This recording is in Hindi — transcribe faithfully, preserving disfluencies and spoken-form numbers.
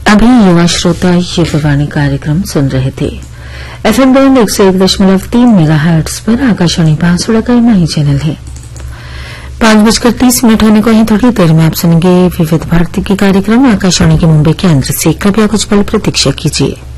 अभी युवा श्रोता युववाणी कार्यक्रम सुन रहे थे। एफएम बैंड एक सौ एक दशमलव तीन मेगा हर्ट्ज पर आकाशवाणी बांसुड़ा का नई चैनल है। पांच बजकर तीस मिनट होने को ही थोड़ी देर में आप सुनेंगे विविध भारती के कार्यक्रम आकाशवाणी के मुंबई केंद्र से। कृपया कुछ पल प्रतीक्षा कीजिए।